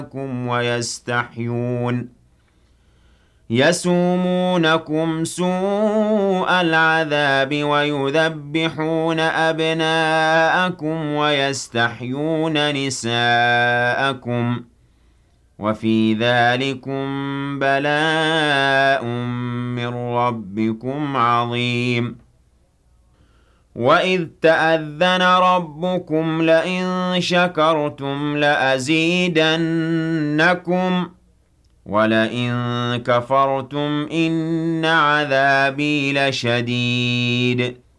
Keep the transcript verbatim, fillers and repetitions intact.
ويستحيون يسومونكم سوء العذاب ويذبحون أبناءكم ويستحيون نساءكم وفي ذلكم بلاء من ربكم عظيم وَإِذْ تَأَذَّنَ رَبُّكُمْ لَئِن شَكَرْتُمْ لَأَزِيدَنَّكُمْ وَلَئِن كَفَرْتُمْ إِنَّ عَذَابِي لَشَدِيدٌ